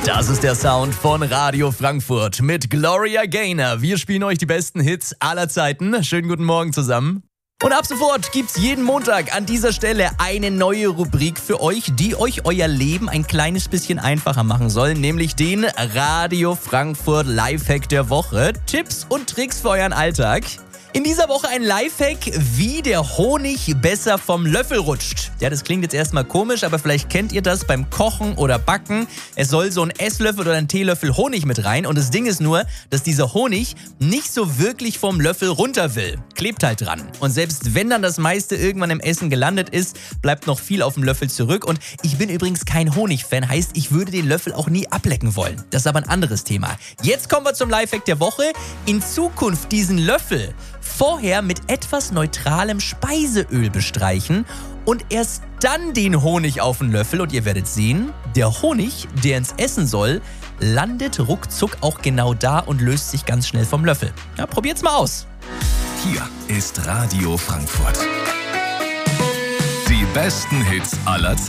Das ist der Sound von Radio Frankfurt mit Gloria Gaynor. Wir spielen euch die besten Hits aller Zeiten. Schönen guten Morgen zusammen. Und ab sofort gibt's jeden Montag an dieser Stelle eine neue Rubrik für euch, die euch euer Leben ein kleines bisschen einfacher machen soll, nämlich den Radio Frankfurt Lifehack der Woche. Tipps und Tricks für euren Alltag. In dieser Woche ein Lifehack, wie der Honig besser vom Löffel rutscht. Ja, das klingt jetzt erstmal komisch, aber vielleicht kennt ihr das beim Kochen oder Backen. Es soll so ein Esslöffel oder ein Teelöffel Honig mit rein. Und das Ding ist nur, dass dieser Honig nicht so wirklich vom Löffel runter will. Klebt halt dran. Und selbst wenn dann das meiste irgendwann im Essen gelandet ist, bleibt noch viel auf dem Löffel zurück. Und ich bin übrigens kein Honigfan, heißt, ich würde den Löffel auch nie ablecken wollen. Das ist aber ein anderes Thema. Jetzt kommen wir zum Lifehack der Woche. In Zukunft diesen Löffel vorher mit etwas neutralem Speiseöl bestreichen und erst dann den Honig auf den Löffel. Und ihr werdet sehen, der Honig, der ins Essen soll, landet ruckzuck auch genau da und löst sich ganz schnell vom Löffel. Ja, probiert's mal aus. Hier ist Radio Frankfurt. Die besten Hits aller Zeiten.